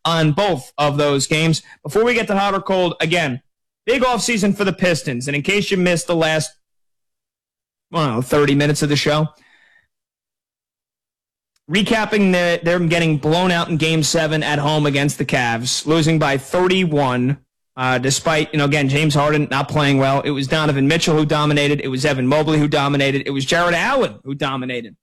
on both of those games. Before we get to hot or cold, again, big offseason for the Pistons. And in case you missed the last, 30 minutes of the show, recapping them getting blown out in Game 7 at home against the Cavs, losing by 31, despite, again, James Harden not playing well. It was Donovan Mitchell who dominated. It was Evan Mobley who dominated. It was Jarrett Allen who dominated.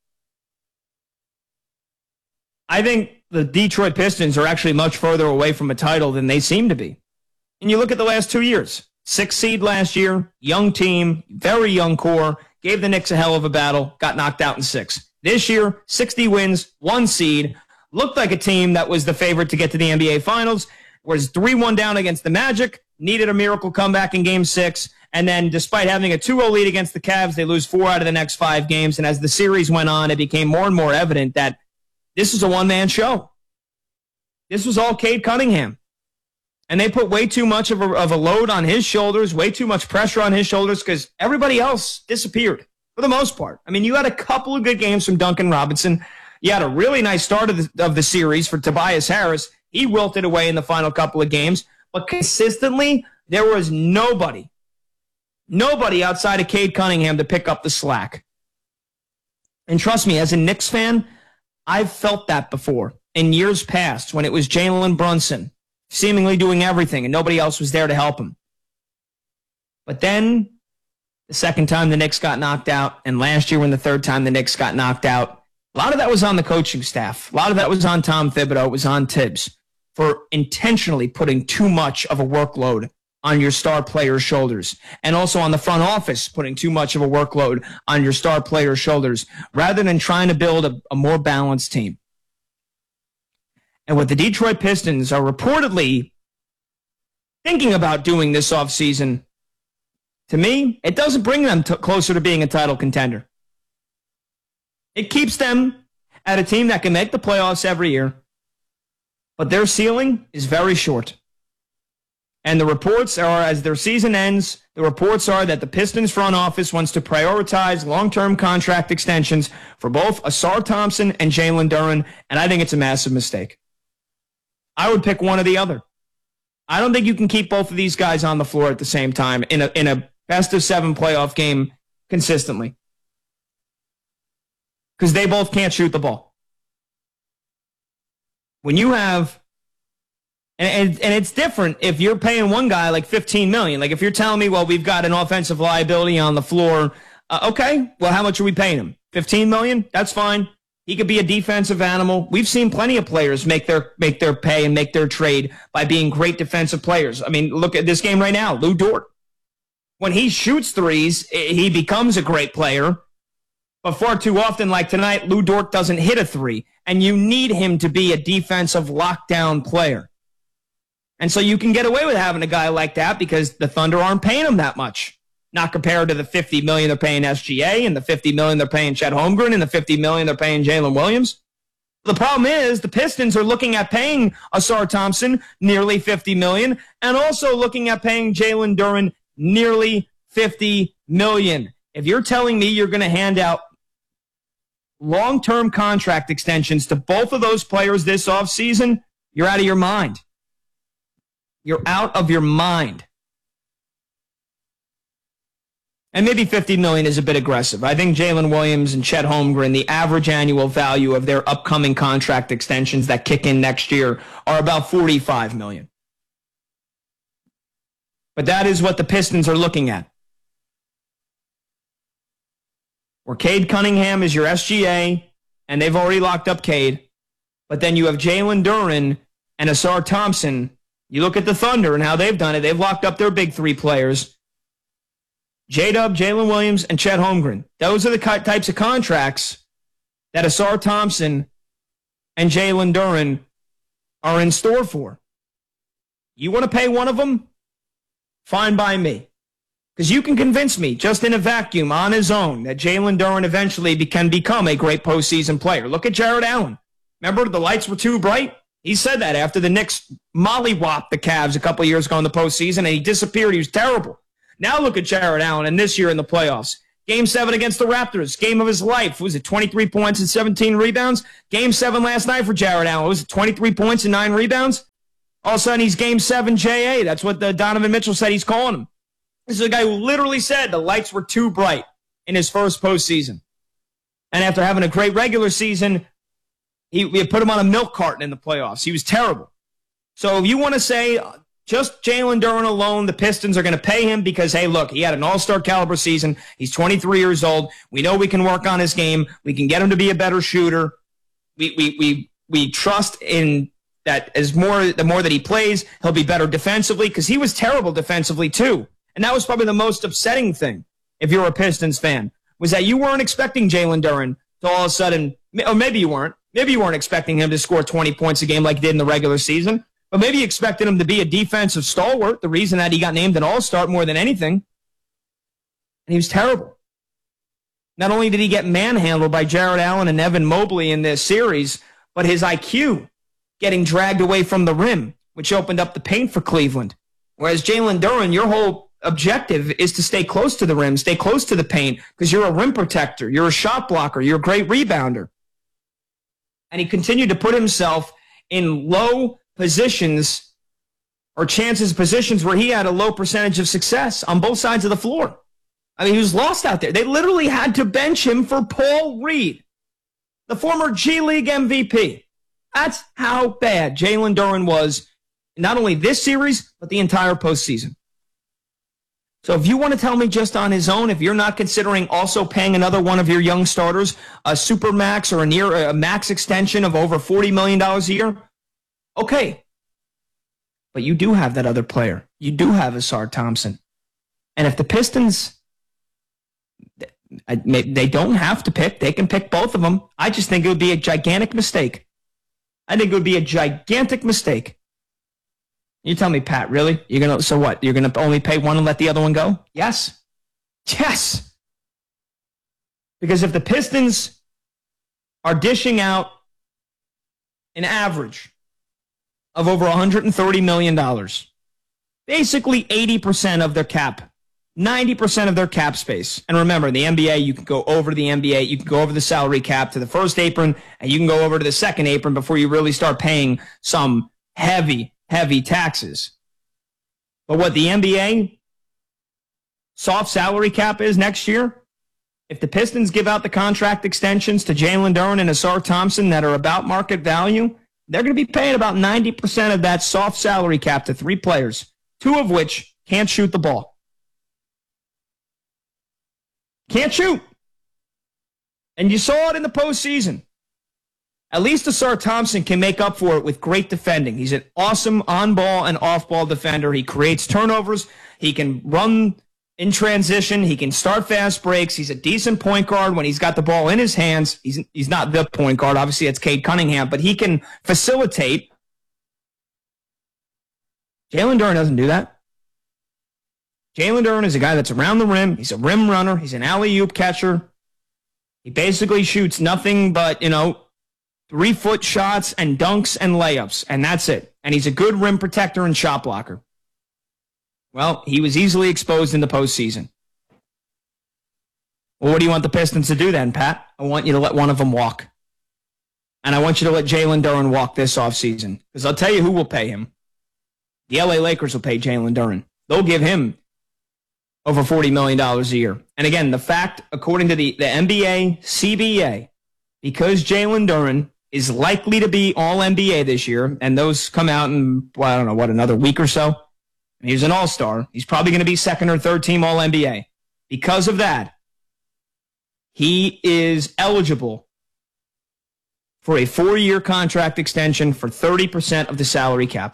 I think the Detroit Pistons are actually much further away from a title than they seem to be. And you look at the last 2 years. 6th seed last year, young team, very young core, gave the Knicks a hell of a battle, got knocked out in 6. This year, 60 wins, 1 seed, looked like a team that was the favorite to get to the NBA Finals, was 3-1 down against the Magic, needed a miracle comeback in Game 6, and then despite having a 2-0 lead against the Cavs, they lose 4 out of the next 5 games, and as the series went on, it became more and more evident that this is a one-man show. This was all Cade Cunningham. And they put way too much of a load on his shoulders, way too much pressure on his shoulders, because everybody else disappeared for the most part. I mean, you had a couple of good games from Duncan Robinson. You had a really nice start of the series for Tobias Harris. He wilted away in the final couple of games. But consistently, there was nobody outside of Cade Cunningham to pick up the slack. And trust me, as a Knicks fan, I've felt that before in years past when it was Jalen Brunson seemingly doing everything and nobody else was there to help him. But then the second time the Knicks got knocked out, and last year when the third time the Knicks got knocked out, a lot of that was on the coaching staff. A lot of that was on Tom Thibodeau. It was on Tibbs for intentionally putting too much of a workload on your star players' shoulders, and also on the front office putting too much of a workload on your star players' shoulders rather than trying to build a more balanced team. And what the Detroit Pistons are reportedly thinking about doing this offseason, to me, it doesn't bring them closer to being a title contender. It keeps them at a team that can make the playoffs every year, but their ceiling is very short. And the reports are, as their season ends, the reports are that the Pistons front office wants to prioritize long-term contract extensions for both Ausar Thompson and Jalen Duren, and I think it's a massive mistake. I would pick one or the other. I don't think you can keep both of these guys on the floor at the same time in a best-of-7 playoff game consistently, because they both can't shoot the ball. When you have... And it's different if you're paying one guy like $15 million. Like if you're telling me, well, we've got an offensive liability on the floor. Okay, well, how much are we paying him? $15 million? That's fine. He could be a defensive animal. We've seen plenty of players make their pay and make their trade by being great defensive players. I mean, look at this game right now. Lou Dort. When he shoots threes, he becomes a great player. But far too often, like tonight, Lou Dort doesn't hit a three. And you need him to be a defensive lockdown player. And so you can get away with having a guy like that because the Thunder aren't paying him that much. Not compared to the $50 million they're paying SGA and the $50 million they're paying Chet Holmgren and the $50 million they're paying Jalen Williams. The problem is the Pistons are looking at paying Ausar Thompson nearly $50 million and also looking at paying Jalen Duren nearly $50 million. If you're telling me you're going to hand out long-term contract extensions to both of those players this offseason, you're out of your mind. You're out of your mind. And maybe $50 million is a bit aggressive. I think Jalen Williams and Chet Holmgren, the average annual value of their upcoming contract extensions that kick in next year are about $45 million. But that is what the Pistons are looking at. Where Cade Cunningham is your SGA, and they've already locked up Cade. But then you have Jalen Duren and Ausar Thompson. You look at the Thunder and how they've done it. They've locked up their big 3 players. J-Dub, Jalen Williams, and Chet Holmgren. Those are the types of contracts that Ausar Thompson and Jalen Duren are in store for. You want to pay one of them? Fine by me. Because you can convince me, just in a vacuum, on his own, that Jalen Duren eventually can become a great postseason player. Look at Jarrett Allen. Remember, the lights were too bright? He said that after the Knicks mollywopped the Cavs a couple of years ago in the postseason, and he disappeared. He was terrible. Now look at Jarrett Allen, and this year in the playoffs. Game 7 against the Raptors, game of his life. Was it 23 points and 17 rebounds? Game 7 last night for Jarrett Allen. Was it 23 points and 9 rebounds? All of a sudden, he's Game 7 JA. That's what Donovan Mitchell said he's calling him. This is a guy who literally said the lights were too bright in his first postseason. And after having a great regular season, we put him on a milk carton in the playoffs. He was terrible. So if you want to say just Jalen Duren alone, the Pistons are going to pay him because, hey, look, he had an all-star caliber season. He's 23 years old. We know we can work on his game. We can get him to be a better shooter. We trust in that the more that he plays, he'll be better defensively because he was terrible defensively too. And that was probably the most upsetting thing, if you're a Pistons fan, was that you weren't expecting Jalen Duren to all of a sudden, or maybe you weren't. Maybe you weren't expecting him to score 20 points a game like he did in the regular season, but maybe you expected him to be a defensive stalwart, the reason that he got named an all-star more than anything. And he was terrible. Not only did he get manhandled by Jared Allen and Evan Mobley in this series, but his IQ getting dragged away from the rim, which opened up the paint for Cleveland. Whereas Jalen Duren, your whole objective is to stay close to the rim, stay close to the paint, because you're a rim protector, you're a shot blocker, you're a great rebounder. And he continued to put himself in low positions or positions where he had a low percentage of success on both sides of the floor. I mean, he was lost out there. They literally had to bench him for Paul Reed, the former G League MVP. That's how bad Jalen Duren was, not only this series, but the entire postseason. So if you want to tell me just on his own, if you're not considering also paying another one of your young starters a super max or a max extension of over $40 million a year, okay. But you do have that other player. You do have Ausar Thompson. And if the Pistons, they don't have to pick. They can pick both of them. I just think it would be a gigantic mistake. I think it would be a gigantic mistake. You tell me, Pat, really? So what? You're going to only pay one and let the other one go? Yes. Yes. Because if the Pistons are dishing out an average of over $130 million, basically 80% of their cap, 90% of their cap space. And remember, in the NBA, you can go over the NBA, you can go over the salary cap to the first apron, and you can go over to the second apron before you really start paying some heavy taxes. But what the NBA soft salary cap is next year, if the Pistons give out the contract extensions to Jalen Duren and Ausar Thompson that are about market value, they're going to be paying about 90% of that soft salary cap to three players, two of which can't shoot the ball. Can't shoot. And you saw it in the postseason. At least Ausar Thompson can make up for it with great defending. He's an awesome on-ball and off-ball defender. He creates turnovers. He can run in transition. He can start fast breaks. He's a decent point guard when he's got the ball in his hands. He's not the point guard. Obviously, it's Cade Cunningham, but he can facilitate. Jalen Duren doesn't do that. Jalen Duren is a guy that's around the rim. He's a rim runner. He's an alley-oop catcher. He basically shoots nothing but, 3-foot shots and dunks and layups, and that's it. And he's a good rim protector and shot blocker. Well, he was easily exposed in the postseason. Well, what do you want the Pistons to do then, Pat? I want you to let one of them walk. And I want you to let Jalen Duren walk this offseason. Because I'll tell you who will pay him. The LA Lakers will pay Jalen Duren. They'll give him over $40 million a year. And again, the fact, according to the NBA, CBA, because Jalen Duren is likely to be All-NBA this year, and those come out in, another week or so. And he's an All-Star. He's probably going to be second or third team All-NBA. Because of that, he is eligible for a 4-year contract extension for 30% of the salary cap.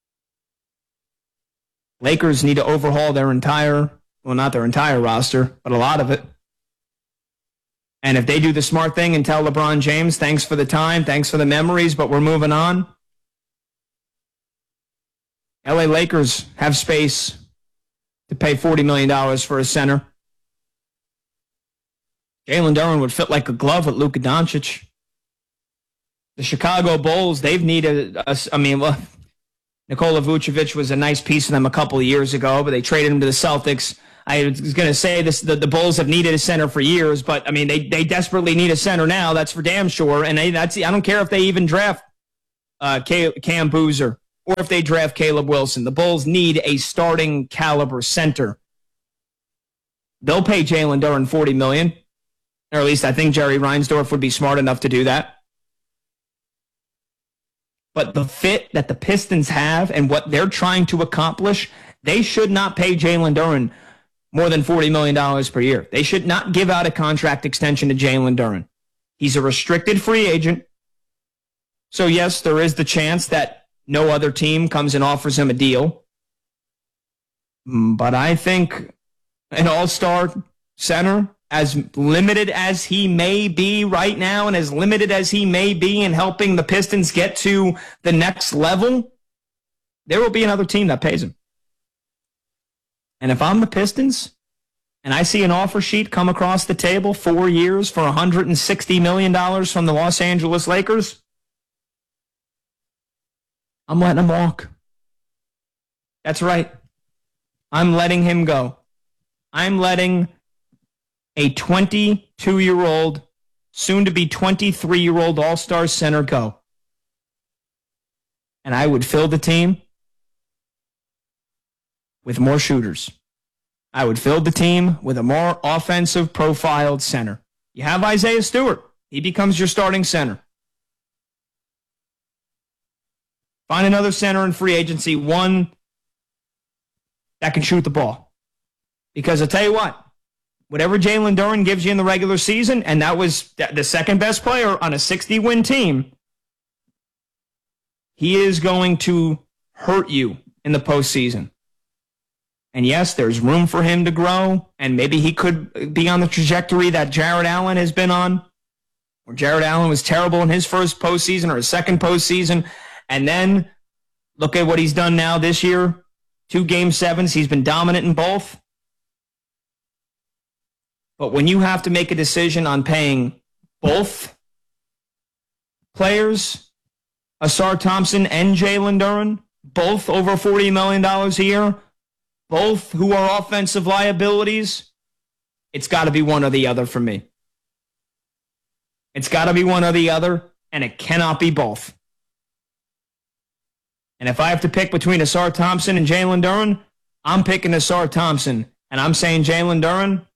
Lakers need to overhaul their not their entire roster, but a lot of it. And if they do the smart thing and tell LeBron James, thanks for the time, thanks for the memories, but we're moving on, LA Lakers have space to pay $40 million for a center. Jalen Duren would fit like a glove with Luka Doncic. The Chicago Bulls, they've needed Nikola Vucevic was a nice piece for them a couple of years ago, but they traded him to the Celtics. I was going to say the Bulls have needed a center for years, but they desperately need a center now. That's for damn sure. And I don't care if they even draft Cam Boozer or if they draft Caleb Wilson. The Bulls need a starting caliber center. They'll pay Jalen Duren $40 million, or at least I think Jerry Reinsdorf would be smart enough to do that. But the fit that the Pistons have and what they're trying to accomplish, they should not pay Jalen Duren more than $40 million per year. They should not give out a contract extension to Jalen Duren. He's a restricted free agent. So, yes, there is the chance that no other team comes and offers him a deal. But I think an all-star center, as limited as he may be right now and as limited as he may be in helping the Pistons get to the next level, there will be another team that pays him. And if I'm the Pistons and I see an offer sheet come across the table, 4 years for $160 million from the Los Angeles Lakers, I'm letting him walk. That's right. I'm letting him go. I'm letting a 22-year-old, soon-to-be 23-year-old all-star center go. And I would fill the team with more shooters. I would fill the team with a more offensive profiled center. You have Isaiah Stewart. He becomes your starting center. Find another center in free agency, one that can shoot the ball. Because I'll tell you what, whatever Jalen Duren gives you in the regular season, and that was the second best player on a 60-win team, he is going to hurt you in the postseason. And yes, there's room for him to grow, and maybe he could be on the trajectory that Jarrett Allen has been on, where Jarrett Allen was terrible in his first postseason or his second postseason, and then look at what he's done now this year. 2 Game 7s, he's been dominant in both. But when you have to make a decision on paying both players, Ausar Thompson and Jalen Duren, both over $40 million a year, both who are offensive liabilities, it's got to be one or the other for me. It's got to be one or the other, and it cannot be both. And if I have to pick between Ausar Thompson and Jalen Duren, I'm picking Ausar Thompson, and I'm saying Jalen Duren,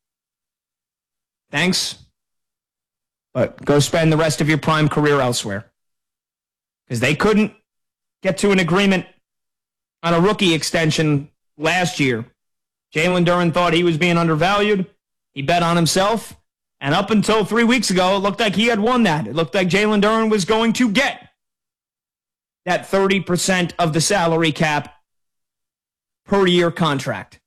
thanks, but go spend the rest of your prime career elsewhere. Because they couldn't get to an agreement on a rookie extension last year. Jalen Duren thought he was being undervalued. He bet on himself. And up until 3 weeks ago, it looked like he had won that. It looked like Jalen Duren was going to get that 30% of the salary cap per year contract.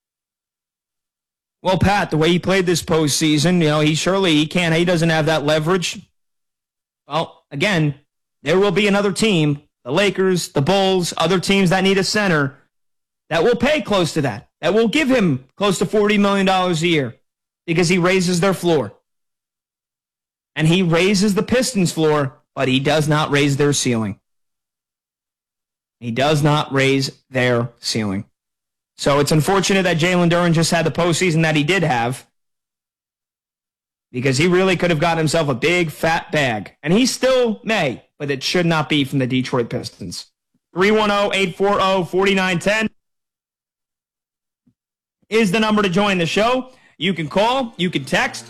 Well, Pat, the way he played this postseason, he doesn't have that leverage. Well, again, there will be another team, the Lakers, the Bulls, other teams that need a center that will pay close to that will give him close to $40 million a year because he raises their floor. And he raises the Pistons' floor, but he does not raise their ceiling. He does not raise their ceiling. So it's unfortunate that Jalen Duren just had the postseason that he did have, because he really could have gotten himself a big, fat bag. And he still may, but it should not be from the Detroit Pistons. 310-840-4910 is the number to join the show. You can call, you can text.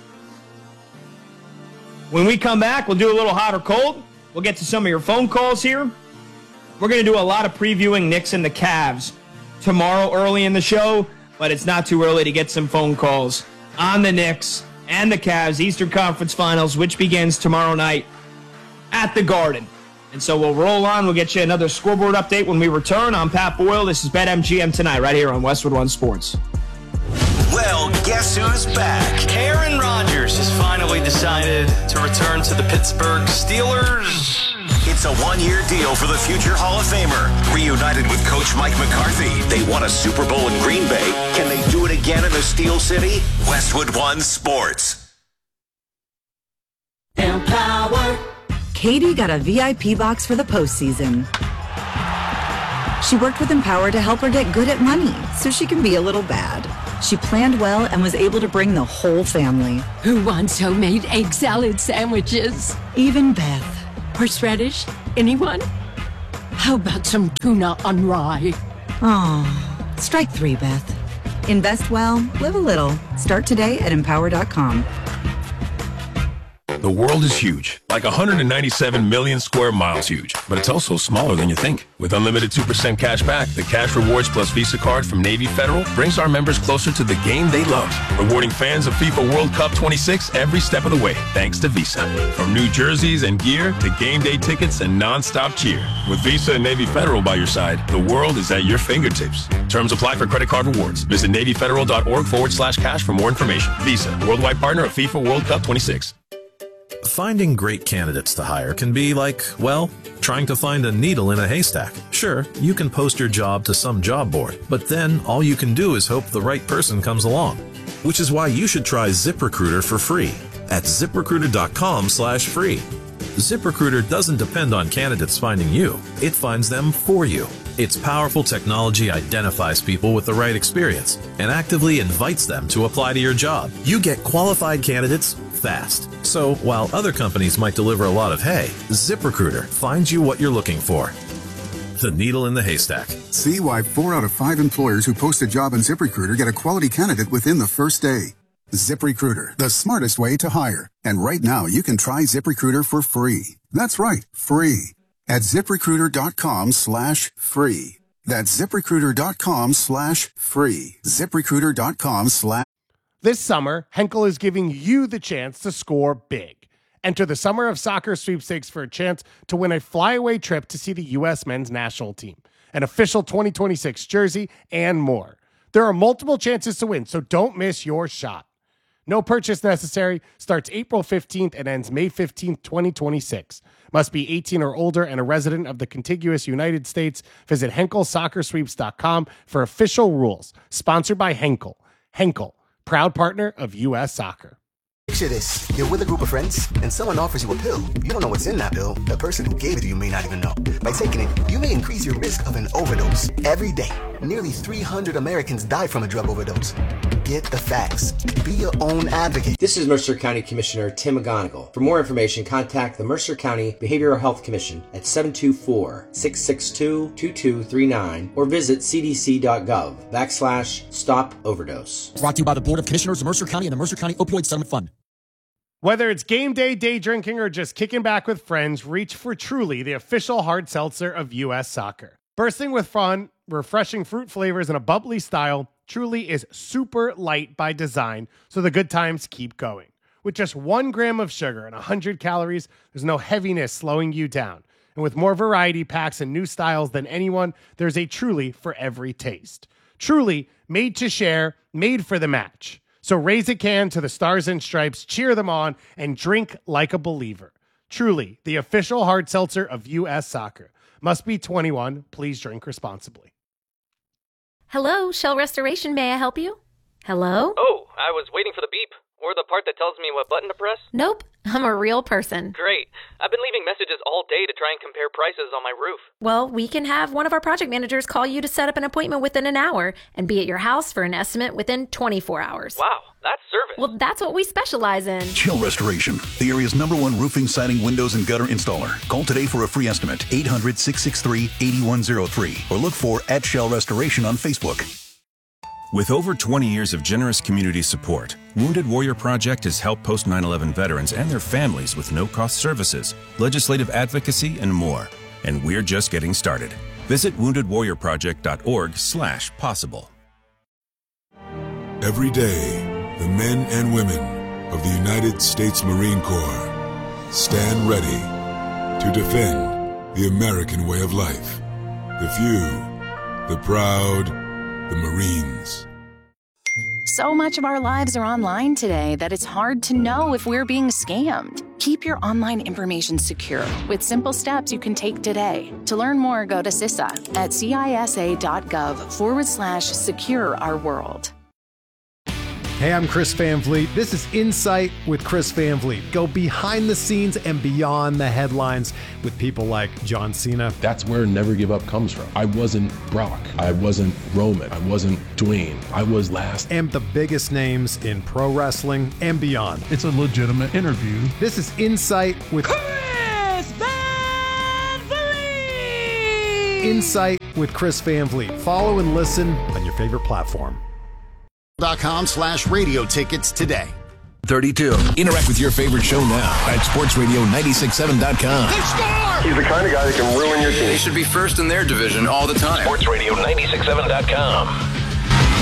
When we come back, we'll do a little hot or cold. We'll get to some of your phone calls here. We're going to do a lot of previewing Knicks and the Cavs tomorrow early in the show, but it's not too early to get some phone calls on the Knicks and the Cavs Eastern Conference Finals, which begins tomorrow night at the Garden. And so we'll roll on. We'll get you another scoreboard update when we return. I'm Pat Boyle. This is BetMGM Tonight right here on Westwood One Sports. Well, guess who's back? Aaron Rodgers has finally decided to return to the Pittsburgh Steelers. It's a one-year deal for the future Hall of Famer. Reunited with Coach Mike McCarthy, they won a Super Bowl in Green Bay. Can they do it again in the Steel City? Westwood One Sports. Empower. Katie got a VIP box for the postseason. She worked with Empower to help her get good at money so she can be a little bad. She planned well and was able to bring the whole family. Who wants homemade egg salad sandwiches? Even Beth. Horseradish? Anyone? How about some tuna on rye? Oh, strike 3, Beth. Invest well, live a little. Start today at Empower.com. The world is huge, like 197 million square miles huge, but it's also smaller than you think. With unlimited 2% cash back, the Cash Rewards Plus Visa card from Navy Federal brings our members closer to the game they love, rewarding fans of FIFA World Cup 26 every step of the way, thanks to Visa. From new jerseys and gear to game day tickets and non-stop cheer. With Visa and Navy Federal by your side, the world is at your fingertips. Terms apply for credit card rewards. Visit NavyFederal.org/cash for more information. Visa, worldwide partner of FIFA World Cup 26. Finding great candidates to hire can be like, well, trying to find a needle in a haystack. Sure, you can post your job to some job board, but then all you can do is hope the right person comes along. Which is why you should try ZipRecruiter for free at ZipRecruiter.com/free. ZipRecruiter doesn't depend on candidates finding you. It finds them for you. Its powerful technology identifies people with the right experience and actively invites them to apply to your job. You get qualified candidates fast. So while other companies might deliver a lot of hay, ZipRecruiter finds you what you're looking for. The needle in the haystack. See why 4 out of 5 employers who post a job on ZipRecruiter get a quality candidate within the first day. ZipRecruiter, the smartest way to hire. And right now you can try ZipRecruiter for free. That's right, free. At ZipRecruiter.com/free. That's ZipRecruiter.com/free. ZipRecruiter.com/. This summer, Henkel is giving you the chance to score big. Enter the Summer of Soccer sweepstakes for a chance to win a flyaway trip to see the U.S. men's national team, an official 2026 jersey, and more. There are multiple chances to win, so don't miss your shot. No purchase necessary, starts April 15th and ends May 15th, 2026. Must be 18 or older and a resident of the contiguous United States. Visit HenkelSoccerSweeps.com for official rules. Sponsored by Henkel. Henkel, proud partner of U.S. Soccer. Picture this. You're with a group of friends, and someone offers you a pill. You don't know what's in that pill. The person who gave it to you may not even know. By taking it, you may increase your risk of an overdose. Every day, nearly 300 Americans die from a drug overdose. Get the facts. Be your own advocate. This is Mercer County Commissioner Tim McGonigal. For more information, contact the Mercer County Behavioral Health Commission at 724-662-2239 or visit cdc.gov/stop overdose. Brought to you by the Board of Commissioners of Mercer County and the Mercer County Opioid Settlement Fund. Whether it's game day, day drinking, or just kicking back with friends, reach for Truly, the official hard seltzer of U.S. Soccer. Bursting with fun, refreshing fruit flavors, and a bubbly style, Truly is super light by design, so the good times keep going. With just 1 gram of sugar and 100 calories, there's no heaviness slowing you down. And with more variety packs and new styles than anyone, there's a Truly for every taste. Truly, made to share, made for the match. So raise a can to the Stars and Stripes, cheer them on, and drink like a believer. Truly, the official hard seltzer of U.S. Soccer. Must be 21. Please drink responsibly. Hello, Shell Restoration. May I help you? Hello? Oh, I was waiting for the beep. Or the part that tells me what button to press? Nope, I'm a real person. Great. I've been leaving messages all day to try and compare prices on my roof. Well, we can have one of our project managers call you to set up an appointment within an hour and be at your house for an estimate within 24 hours. Wow, that's service. Well, that's what we specialize in. Shell Restoration, the area's #1 roofing, siding, windows, and gutter installer. Call today for a free estimate, 800-663-8103, or look for @Shell Restoration on Facebook. With over 20 years of generous community support, Wounded Warrior Project has helped post 9/11 veterans and their families with no-cost services, legislative advocacy, and more. And we're just getting started. Visit woundedwarriorproject.org/possible. Every day, the men and women of the United States Marine Corps stand ready to defend the American way of life. The few, the proud, the Marines. So much of our lives are online today that it's hard to know if we're being scammed. Keep your online information secure with simple steps you can take today. To learn more, go to CISA at cisa.gov/secure our world. Hey, I'm Chris Van Vliet. This is Insight with Chris Van Vliet. Go behind the scenes and beyond the headlines with people like John Cena. That's where Never Give Up comes from. I wasn't Brock. I wasn't Roman. I wasn't Dwayne. I was last. And the biggest names in pro wrestling and beyond. It's a legitimate interview. This is Insight with Chris Van Vliet. Insight with Chris Van Vliet. Follow and listen on your favorite platform. .com/radio tickets today. 32. Interact with your favorite show now at sportsradio967.com. They score! He's the kind of guy that can ruin your team. They should be first in their division all the time. sportsradio967.com.